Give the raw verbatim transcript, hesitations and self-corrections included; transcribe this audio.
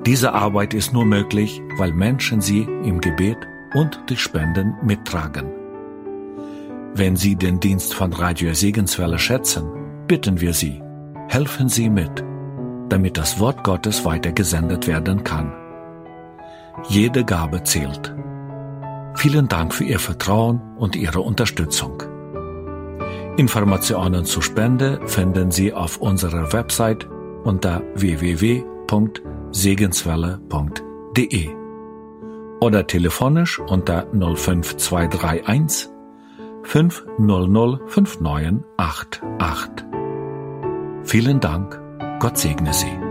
Diese Arbeit ist nur möglich, weil Menschen sie im Gebet und durch Spenden mittragen. Wenn Sie den Dienst von Radio Segenswelle schätzen, bitten wir Sie, helfen Sie mit, damit das Wort Gottes weitergesendet werden kann. Jede Gabe zählt. Vielen Dank für Ihr Vertrauen und Ihre Unterstützung. Informationen zur Spende finden Sie auf unserer Website unter w w w punkt segenswelle punkt d e oder telefonisch unter null fünf zwei drei eins fünf null null fünf neun acht acht. Vielen Dank, Gott segne Sie.